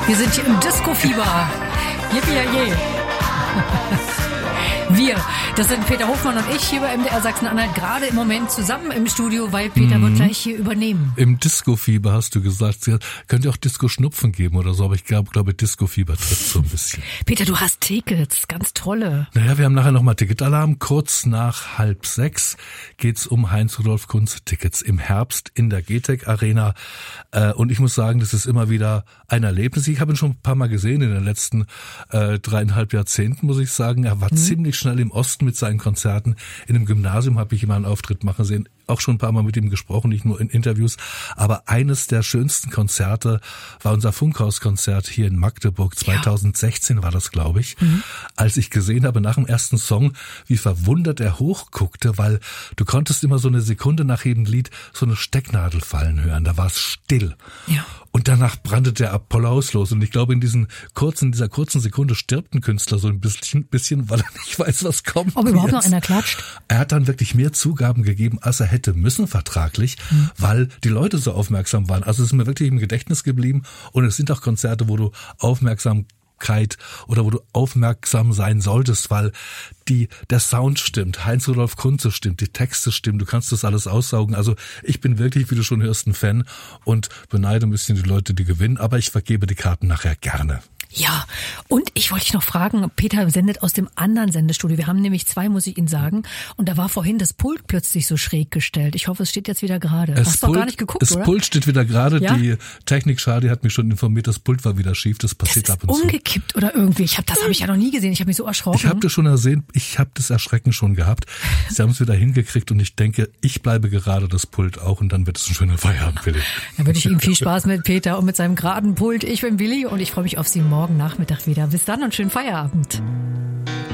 Wir sind hier im Disco-Fieber. Yippie-yay. Wir, das sind Peter Hofmann und ich hier bei MDR Sachsen-Anhalt, gerade im Moment zusammen im Studio, weil Peter wird gleich hier übernehmen. Im Disco-Fieber hast du gesagt, könnte auch Disco-Schnupfen geben oder so, aber ich glaube Disco-Fieber trifft so ein bisschen. Peter, du hast Tickets, ganz tolle. Naja, wir haben nachher nochmal Ticketalarm. Kurz nach 5:30 geht's um Heinz-Rudolf Kunze-Tickets im Herbst in der GTEC Arena. Und ich muss sagen, das ist immer wieder ein Erlebnis. Ich habe ihn schon ein paar Mal gesehen in den letzten 3,5 Jahrzehnten, muss ich sagen. Er war ziemlich schnell im Osten mit seinen Konzerten. In einem Gymnasium habe ich ihn mal einen Auftritt machen sehen. Auch schon ein paar Mal mit ihm gesprochen, nicht nur in Interviews. Aber eines der schönsten Konzerte war unser Funkhauskonzert hier in Magdeburg. 2016 war das, glaube ich. Als ich gesehen habe, nach dem ersten Song, wie verwundert er hochguckte, weil du konntest immer so eine Sekunde nach jedem Lied so eine Stecknadel fallen hören. Da war es still. Ja. Und danach brannte der Applaus los. Und ich glaube, in dieser kurzen Sekunde stirbt ein Künstler so ein bisschen, weil er nicht weiß, was kommt. Ob überhaupt noch einer klatscht? Er hat dann wirklich mehr Zugaben gegeben, als er hätte müssen vertraglich, weil die Leute so aufmerksam waren. Also es ist mir wirklich im Gedächtnis geblieben. Und es sind auch Konzerte, wo du Aufmerksamkeit oder wo du aufmerksam sein solltest, weil der Sound stimmt, Heinz-Rudolf Kunze stimmt, die Texte stimmen, du kannst das alles aussaugen. Also ich bin wirklich, wie du schon hörst, ein Fan und beneide ein bisschen die Leute, die gewinnen, aber ich vergebe die Karten nachher gerne. Ja, und ich wollte dich noch fragen, Peter sendet aus dem anderen Sendestudio. Wir haben nämlich 2, muss ich Ihnen sagen. Und da war vorhin das Pult plötzlich so schräg gestellt. Ich hoffe, es steht jetzt wieder gerade. Hast du doch gar nicht geguckt, oder? Das Pult steht wieder gerade. Ja? Die Technik-Schadi hat mich schon informiert, das Pult war wieder schief. Das passiert ab und zu. Umgekippt oder irgendwie. Das habe ich ja noch nie gesehen. Ich habe mich so erschrocken. Ich habe das schon gesehen. Ich habe das Erschrecken schon gehabt. Sie haben es wieder hingekriegt und ich denke, ich bleibe gerade, das Pult auch und dann wird es ein schöner Feierabend, Willi. Dann wünsche ich ihm viel Spaß mit Peter und mit seinem geraden Pult. Ich bin Willi und ich freue mich auf Sie morgen Nachmittag wieder. Bis dann und schönen Feierabend.